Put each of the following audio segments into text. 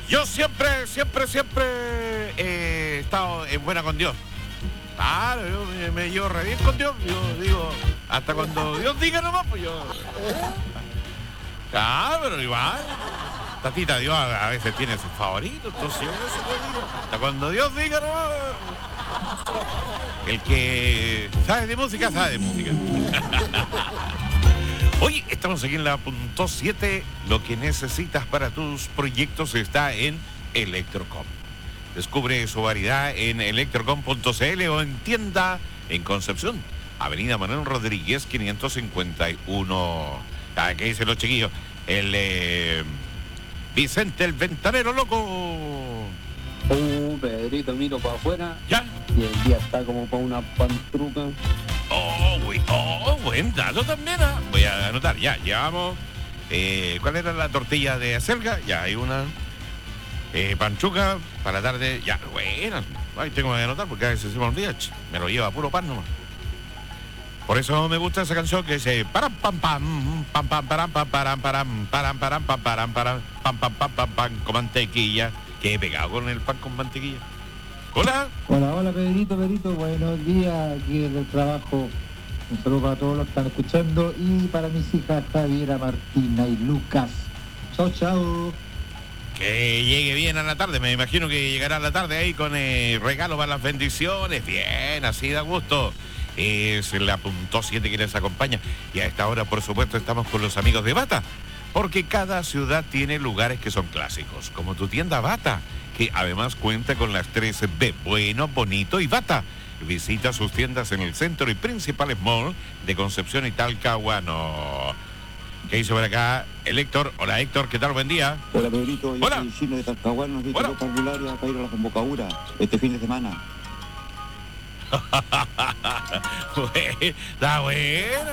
Yo siempre he estado en buena con Dios. Claro, yo me llevo re bien con Dios. Yo digo, hasta cuando Dios diga nomás, pues yo... Claro, pero igual. Tatita Dios a veces tiene sus favoritos, entonces yo eso te digo. Hasta cuando Dios diga nomás. El que sabe de música, sabe de música. Hoy estamos aquí en la punto 7. Lo que necesitas para tus proyectos está en Electrocom. Descubre su variedad en electrocom.cl o en tienda en Concepción, Avenida Manuel Rodríguez 551. ¿Qué dicen los chiquillos? El Vicente el Ventanero Loco. Pedrito, miro para afuera. ¿Ya? Y el día está como para una pantruca. Buen dato también. Voy a anotar, ya, llevamos. ¿Cuál era la tortilla de acelga? Ya hay una. Panchuca para la tarde, ya, bueno. Ahí tengo que anotar porque a veces se me olvida. Me lo lleva a puro pan nomás. Por eso me gusta esa canción que dice param pam pam pam pam param pam param param param param pam param param pam pam pam pam pam con mantequilla. Que he pegado con el pan con mantequilla. Hola. Hola Pedrito, buenos días aquí en el trabajo. Un saludo para todos los que están escuchando y para mis hijas Javiera, Martina y Lucas. Chao. Que llegue bien a la tarde, me imagino que llegará a la tarde ahí con regalo para las bendiciones. Bien, así da gusto. Es la punto 7 que les acompaña. Y a esta hora, por supuesto, estamos con los amigos de Bata. Porque cada ciudad tiene lugares que son clásicos, como tu tienda Bata, que además cuenta con las 3 B, bueno, bonito y Bata. Visita sus tiendas en el centro y principales malls de Concepción y Talcahuano. ¿Qué hizo por acá? El Héctor. Hola Héctor, ¿qué tal? Buen día. Hola Pedrito, yo Hola. soy Chino de Talcahuano, nos ropa ambularia para ir a la convocadura este fin de semana. Está bueno.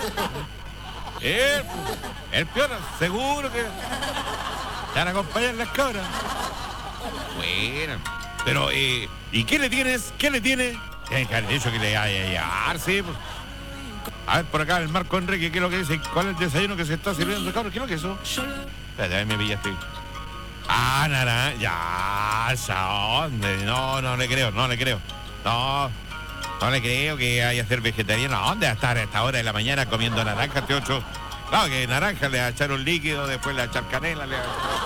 El Piora, seguro que te van a acompañar las cabras. Bueno, pero ¿y qué le tienes? ¿Qué le tiene? Eso que le haya llevar, sí. A ver, por acá el Marco Enrique, ¿qué es lo que dice? ¿Cuál es el desayuno que se está sirviendo, cabrón? ¿Qué es lo que es eso? Espérate, ahí me pillaste. ¿Dónde? No le creo. No le creo que haya ser vegetariano. ¿A dónde va a estar a esta hora de la mañana comiendo naranja, este 8? Claro, que naranja le va a echar un líquido, después le va a echar canela, le va a echar...